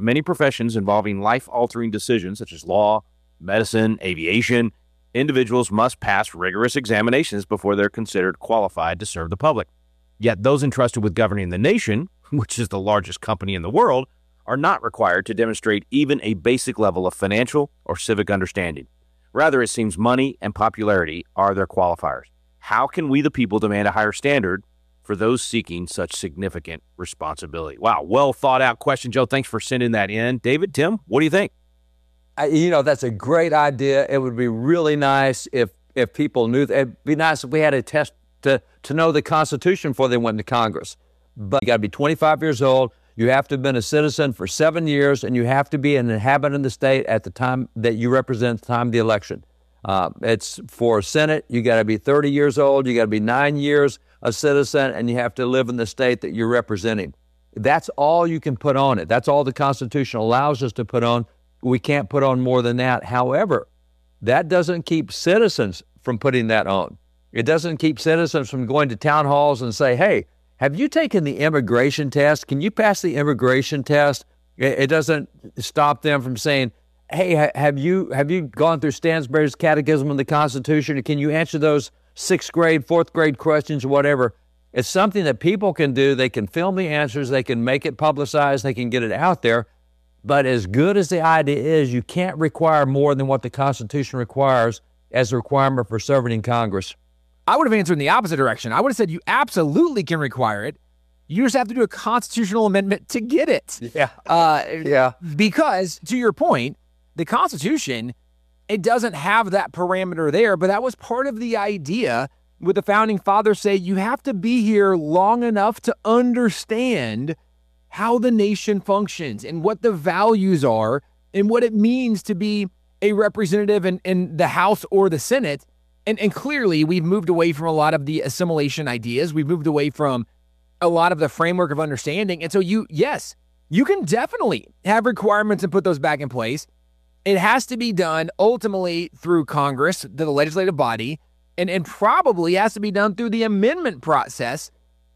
many professions involving life-altering decisions such as law, medicine, aviation, individuals must pass rigorous examinations before they're considered qualified to serve the public. Yet those entrusted with governing the nation, which is the largest company in the world, are not required to demonstrate even a basic level of financial or civic understanding. Rather, it seems money and popularity are their qualifiers. How can we, the people, demand a higher standard for those seeking such significant responsibility? Wow, well thought out question, Joe. Thanks for sending that in. David, Tim, what do you think? That's a great idea. It would be really nice if people knew. It'd be nice if we had a test to know the Constitution before they went to Congress. But you got to be 25 years old. You have to have been a citizen for 7 years, and you have to be an inhabitant of the state at the time that you represent, the time of the election. It's for Senate. You got to be 30 years old. You got to be 9 years a citizen, and you have to live in the state that you're representing. That's all you can put on it. That's all the Constitution allows us to put on. We can't put on more than that. However, that doesn't keep citizens from putting that on. It doesn't keep citizens from going to town halls and say, hey, have you taken the immigration test? Can you pass the immigration test? It doesn't stop them from saying, hey, have you gone through Stansbury's Catechism of the Constitution? Can you answer those 6th grade, 4th grade questions or whatever? It's something that people can do. They can film the answers. They can make it publicized. They can get it out there. But as good as the idea is, you can't require more than what the Constitution requires as a requirement for serving in Congress. I would have answered in the opposite direction. I would have said you absolutely can require it. You just have to do a constitutional amendment to get it. Yeah. Because, to your point, the Constitution, it doesn't have that parameter there, but that was part of the idea with the Founding Fathers say you have to be here long enough to understand how the nation functions and what the values are and what it means to be a representative in the House or the Senate. And clearly, we've moved away from a lot of the assimilation ideas. We've moved away from a lot of the framework of understanding. And so you can definitely have requirements and put those back in place. It has to be done ultimately through Congress, the legislative body, and probably has to be done through the amendment process.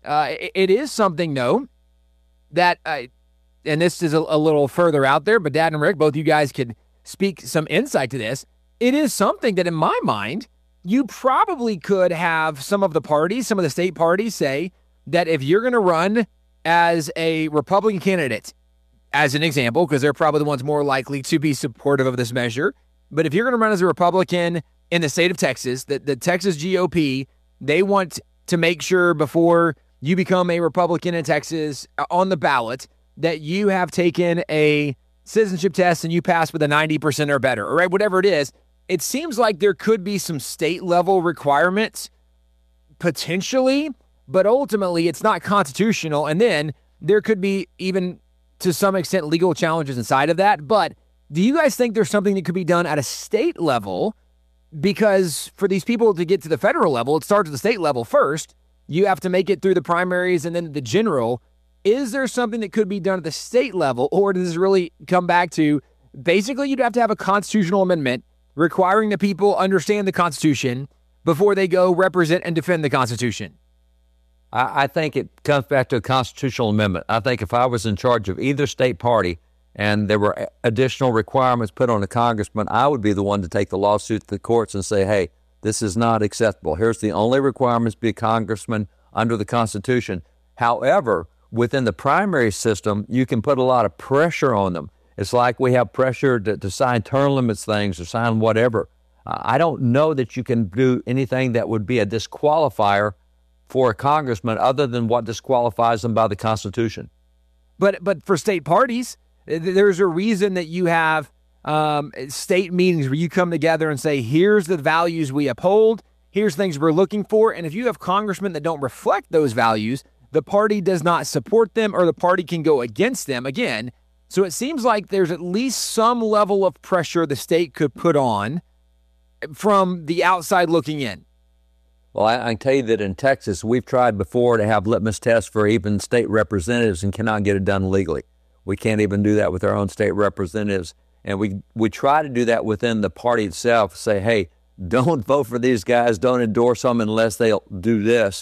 It is something, though, that, and this is a little further out there, but Dad and Rick, both you guys could speak some insight to this. It is something that, in my mind, you probably could have some of the parties, some of the state parties say that if you're going to run as a Republican candidate, as an example, because they're probably the ones more likely to be supportive of this measure, but if you're going to run as a Republican in the state of Texas, the Texas GOP, they want to make sure before you become a Republican in Texas on the ballot that you have taken a citizenship test and you pass with a 90% or better, all right, whatever it is. It seems like there could be some state-level requirements, potentially, but ultimately it's not constitutional. And then there could be even, to some extent, legal challenges inside of that. But do you guys think there's something that could be done at a state level? Because for these people to get to the federal level, it starts at the state level first. You have to make it through the primaries and then the general. Is there something that could be done at the state level, or does this really come back to basically you'd have to have a constitutional amendment requiring the people understand the Constitution before they go represent and defend the Constitution? I think it comes back to a constitutional amendment. I think if I was in charge of either state party and there were additional requirements put on a congressman, I would be the one to take the lawsuit to the courts and say, hey, this is not acceptable. Here's the only requirements to be a congressman under the Constitution. However, within the primary system, you can put a lot of pressure on them. It's like we have pressure to sign term limits things or sign whatever. I don't know that you can do anything that would be a disqualifier for a congressman other than what disqualifies them by the Constitution. But for state parties, there's a reason that you have state meetings where you come together and say, here's the values we uphold, here's things we're looking for. And if you have congressmen that don't reflect those values, the party does not support them or the party can go against them again. So it seems like there's at least some level of pressure the state could put on from the outside looking in. Well, I can tell you that in Texas, we've tried before to have litmus tests for even state representatives and cannot get it done legally. We can't even do that with our own state representatives. And we try to do that within the party itself, say, hey, don't vote for these guys, don't endorse them unless they'll do this.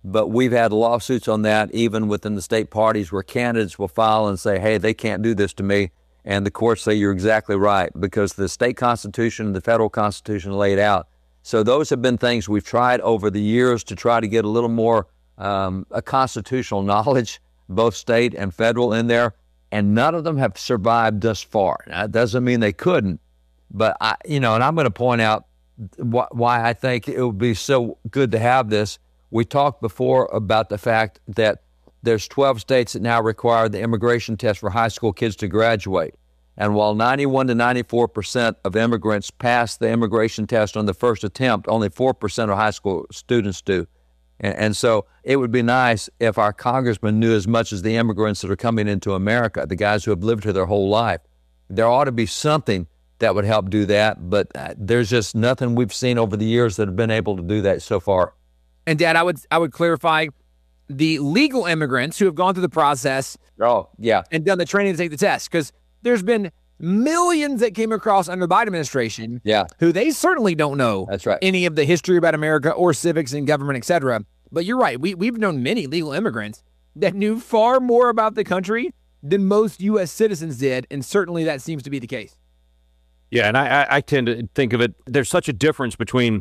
But we've had lawsuits on that, even within the state parties, where candidates will file and say, hey, they can't do this to me. And the courts say you're exactly right, because the state constitution and the federal constitution laid out. So those have been things we've tried over the years to try to get a little more a constitutional knowledge, both state and federal, in there. And none of them have survived thus far. Now, that doesn't mean they couldn't. But, and I'm going to point out why I think it would be so good to have this. We talked before about the fact that there's 12 states that now require the immigration test for high school kids to graduate. And while 91 to 94% of immigrants pass the immigration test on the first attempt, only 4% of high school students do. And so it would be nice if our congressmen knew as much as the immigrants that are coming into America, the guys who have lived here their whole life. There ought to be something that would help do that, but there's just nothing we've seen over the years that have been able to do that so far. And Dad, I would clarify, the legal immigrants who have gone through the process and done the training to take the test, because there's been millions that came across under the Biden administration who they certainly don't know any of the history about America or civics and government, etc. But you're right. We've known many legal immigrants that knew far more about the country than most U.S. citizens did, and certainly that seems to be the case. Yeah, and I tend to think of it, there's such a difference between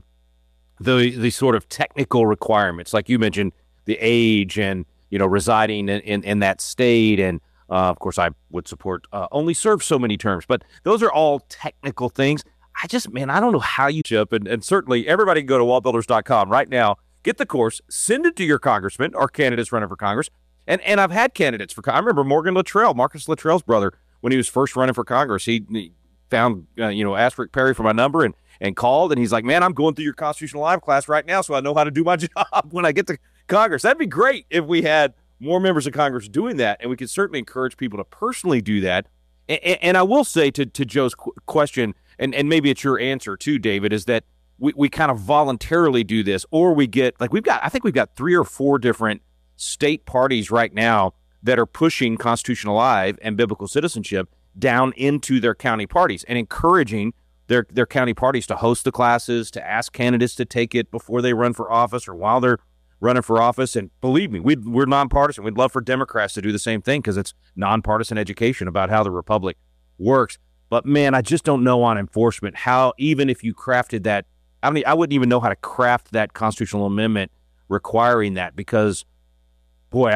the sort of technical requirements, like you mentioned, the age and, residing in that state. And, of course, I would support only serve so many terms. But those are all technical things. I don't know how you chip. And certainly everybody can go to wallbuilders.com right now, get the course, send it to your congressman or candidates running for Congress. And I've had candidates I remember Morgan Luttrell, Marcus Luttrell's brother, when he was first running for Congress. He found, asked Rick Perry for my number and called, and he's like, man, I'm going through your Constitutional Live class right now, so I know how to do my job when I get to Congress. That'd be great if we had more members of Congress doing that, and we could certainly encourage people to personally do that. And I will say to Joe's question, and maybe it's your answer too, David, is that we kind of voluntarily do this, or we get, I think we've got 3 or 4 different state parties right now that are pushing Constitutional Live and biblical citizenship down into their county parties and encouraging their county parties to host the classes, to ask candidates to take it before they run for office or while they're running for office. And believe me, we're nonpartisan. We'd love for Democrats to do the same thing because it's nonpartisan education about how the republic works. But, man, I just don't know on enforcement how, even if you crafted that, I wouldn't even know how to craft that constitutional amendment requiring that, because, boy,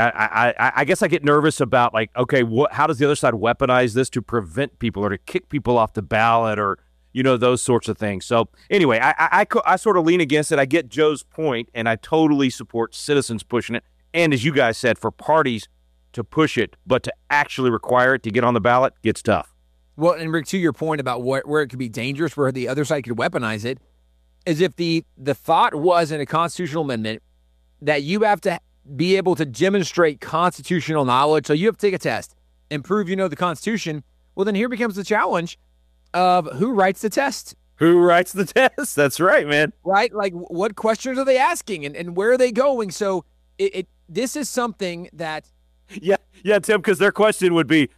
I guess I get nervous about, okay, how does the other side weaponize this to prevent people or to kick people off the ballot or, those sorts of things. So anyway, I sort of lean against it. I get Joe's point, and I totally support citizens pushing it. And as you guys said, for parties to push it, but to actually require it to get on the ballot gets tough. Well, and Rick, to your point about where it could be dangerous, where the other side could weaponize it, is if the thought was in a constitutional amendment that you have to be able to demonstrate constitutional knowledge, so you have to take a test and prove you know the Constitution, well, then here becomes the challenge of who writes the test. Who writes the test? That's right, man. Right? What questions are they asking and where are they going? So this is something that... Yeah, Tim, because their question would be,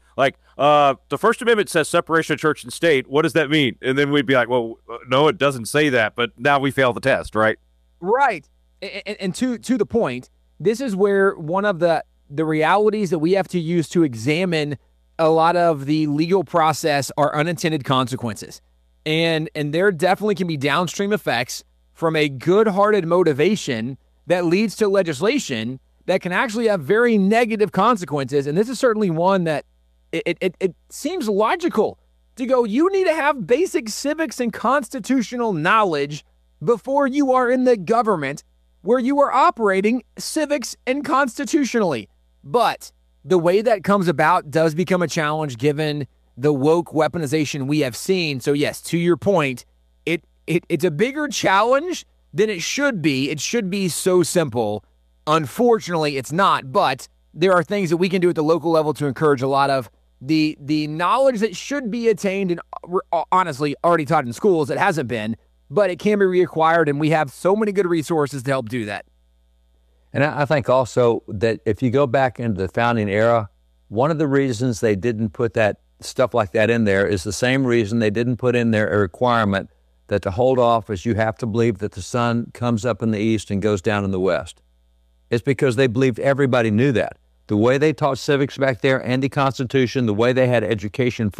the First Amendment says separation of church and state. What does that mean? And then we'd be like, well, no, it doesn't say that, but now we failed the test, right? Right. And to the point, this is where one of the realities that we have to use to examine a lot of the legal process are unintended consequences. And there definitely can be downstream effects from a good-hearted motivation that leads to legislation that can actually have very negative consequences. And this is certainly one that it seems logical to go, you need to have basic civics and constitutional knowledge before you are in the government where you are operating civics and constitutionally. But the way that comes about does become a challenge given the woke weaponization we have seen. So yes, to your point, it's a bigger challenge than it should be. It should be so simple. Unfortunately, it's not, but there are things that we can do at the local level to encourage a lot of the knowledge that should be attained and honestly already taught in schools that hasn't been, but it can be reacquired, and we have so many good resources to help do that. And I think also that if you go back into the founding era, one of the reasons they didn't put that stuff like that in there is the same reason they didn't put in there a requirement that to hold office, you have to believe that the sun comes up in the east and goes down in the west. It's because they believed everybody knew that. The way they taught civics back there and the Constitution, the way they had education